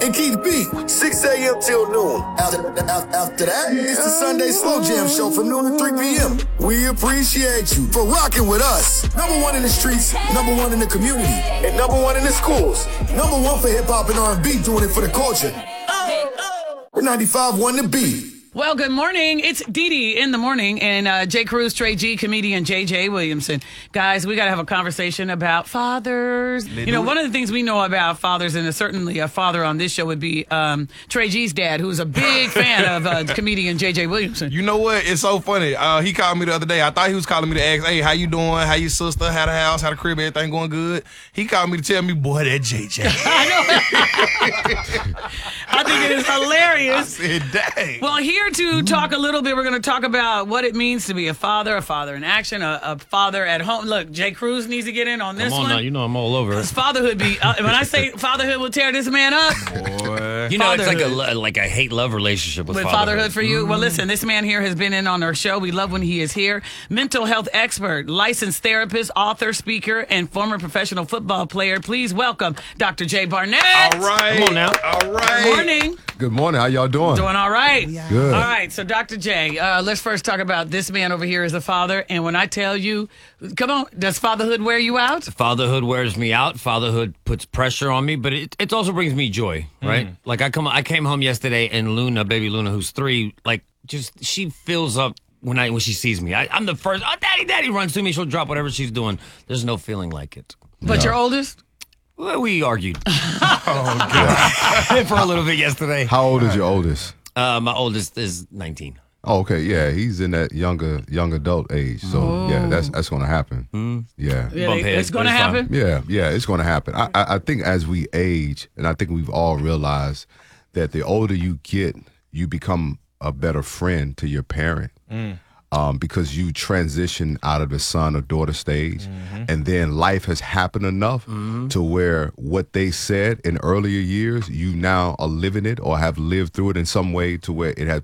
And keep the beat, 6 a.m. till noon. After that, it's the Sunday Slow Jam Show from noon to 3 p.m. We appreciate you for rocking with us. #1 in the streets, #1 in the community, and #1 in the schools. #1 for hip-hop and R&B, doing it for the culture. 95.1 The Beat. Well, good morning. It's Dee Dee in the morning, and Jay Cruz, Trey G, comedian J.J. Williamson. Guys, we got to have a conversation about fathers. One of the things we know about fathers, and certainly a father on this show would be Trey G's dad, who's a big fan of comedian J.J. Williamson. You know what? It's so funny. He called me the other day. I thought he was calling me to ask, hey, how you doing? How your sister? How the house? How the crib? Everything going good? He called me to tell me, boy, that J.J. I know. I think it is hilarious. I said, dang. Well, here to talk a little bit, we're going to talk about what it means to be a father in action, a father at home. Look, Jay Cruz needs to get in on this one. Come on now, you know I'm all over it. His fatherhood be, when I say fatherhood will tear this man up. Boy. You know, it's like a hate-love relationship with fatherhood for you. Well, listen, this man here has been in on our show. We love when he is here. Mental health expert, licensed therapist, author, speaker, and former professional football player. Please welcome Dr. Jay Barnett. All right. Come on now. All right. Good morning. Good morning. How y'all doing? Doing all right. Good. All right. So, Dr. J, let's first talk about this man over here as a father. And when I tell you, come on, does fatherhood wear you out? Fatherhood wears me out. Fatherhood puts pressure on me, but it also brings me joy, right? Like I came home yesterday, and Luna, baby Luna, who's 3, like she fills up when she sees me. I'm the first. Oh, daddy runs to me. She'll drop whatever she's doing. There's no feeling like it. But your oldest? Well, we argued for a little bit yesterday. How old is your oldest? My oldest is 19. Oh, okay. Yeah, he's in that young adult age. So yeah, that's going to happen. Yeah. It's going to happen? Yeah, it's going to happen. I think as we age, and I think we've all realized that the older you get, you become a better friend to your parent. Because you transition out of the son or daughter stage, and then life has happened enough to where what they said in earlier years, you now are living it or have lived through it in some way to where it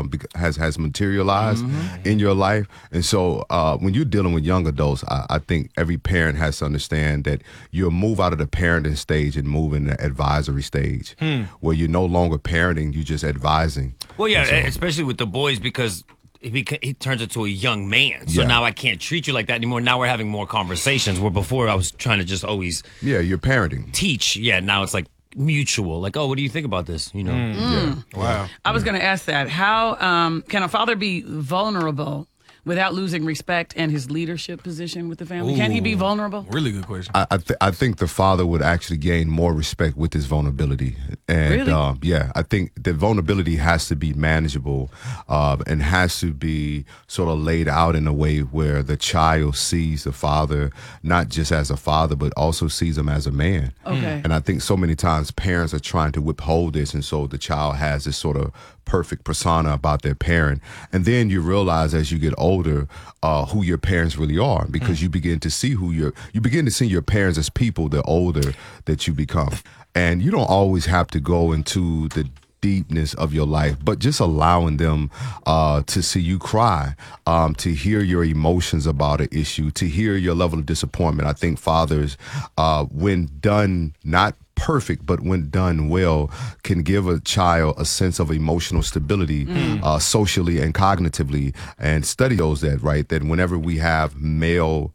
has materialized in your life. And so when you're dealing with young adults, I think every parent has to understand that you'll move out of the parenting stage and move in the advisory stage, where you're no longer parenting, you're just advising. Well, yeah, especially with the boys, because he turns into a young man. So now I can't treat you like that anymore. Now we're having more conversations, where before I was trying to just always you're parenting. Teach. Yeah, now it's like mutual. Like, oh, what do you think about this? You know? Yeah. Wow. I was going to ask that. How can a father be vulnerable without losing respect and his leadership position with the family? Can he be vulnerable? Really good question. I think the father would actually gain more respect with his vulnerability. And Really? I think the vulnerability has to be manageable and has to be sort of laid out in a way where the child sees the father not just as a father, but also sees him as a man. Okay. And I think so many times parents are trying to withhold this, and so the child has this sort of perfect persona about their parent. And then you realize as you get older who your parents really are, because you begin to see your parents as people the older that you become. And you don't always have to go into the deepness of your life, but just allowing them to see you cry, to hear your emotions about an issue, to hear your level of disappointment. I think fathers, when done not perfect, but when done well, can give a child a sense of emotional stability, socially and cognitively. And study shows that, right, that whenever we have male